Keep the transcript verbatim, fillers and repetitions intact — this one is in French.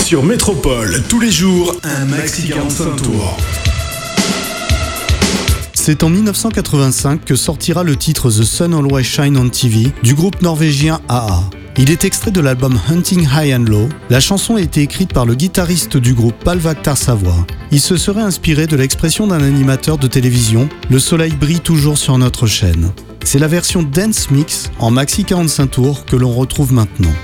Sur Métropole, tous les jours, un maxi quarante-cinq tours. C'est en dix-neuf cent quatre-vingt-cinq que sortira le titre The Sun Always Shine on T V du groupe norvégien A A. Il est extrait de l'album Hunting High and Low. La chanson a été écrite par le guitariste du groupe Pál Vaktar Savoie. Il se serait inspiré de l'expression d'un animateur de télévision « Le soleil brille toujours sur notre chaîne ». C'est la version Dance Mix en maxi quarante-cinq tours que l'on retrouve maintenant.